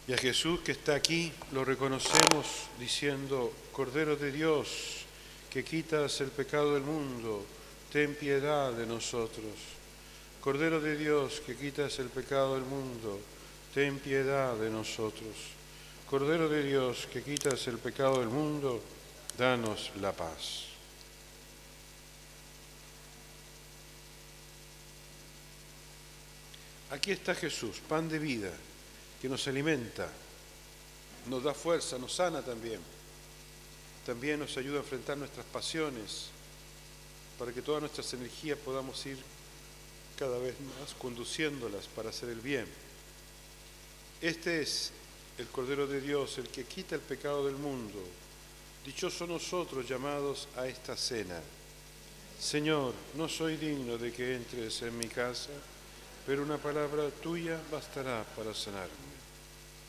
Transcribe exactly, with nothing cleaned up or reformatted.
Y a Jesús que está aquí lo reconocemos diciendo: Cordero de Dios, que quitas el pecado del mundo, ten piedad de nosotros. Cordero de Dios, que quitas el pecado del mundo, ten piedad de nosotros. Cordero de Dios, que quitas el pecado del mundo, danos la paz. Aquí está Jesús, pan de vida, que nos alimenta, nos da fuerza, nos sana también. También nos ayuda a enfrentar nuestras pasiones, para que todas nuestras energías podamos ir cada vez más conduciéndolas para hacer el bien. Este es el Cordero de Dios, el que quita el pecado del mundo. Dichosos nosotros llamados a esta cena. Señor, no soy digno de que entres en mi casa, pero una palabra tuya bastará para sanarme.